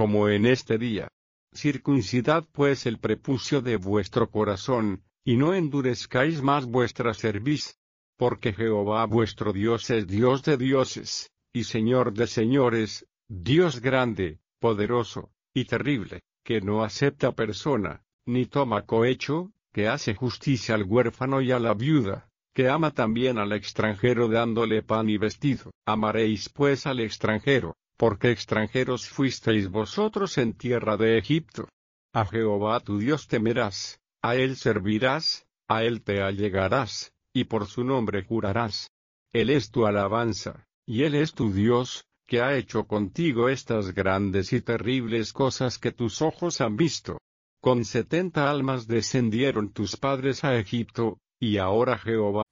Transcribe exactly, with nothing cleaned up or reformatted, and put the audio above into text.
como en este día. Circuncidad pues el prepucio de vuestro corazón, y no endurezcáis más vuestra cerviz. Porque Jehová vuestro Dios es Dios de dioses, y Señor de señores, Dios grande, poderoso, y terrible, que no acepta persona, ni toma cohecho, que hace justicia al huérfano y a la viuda, que ama también al extranjero dándole pan y vestido. Amaréis pues al extranjero, porque extranjeros fuisteis vosotros en tierra de Egipto. A Jehová tu Dios temerás, a él servirás, a él te allegarás, y por su nombre jurarás. Él es tu alabanza, y él es tu Dios, que ha hecho contigo estas grandes y terribles cosas que tus ojos han visto. Con setenta almas descendieron tus padres a Egipto, y ahora Jehová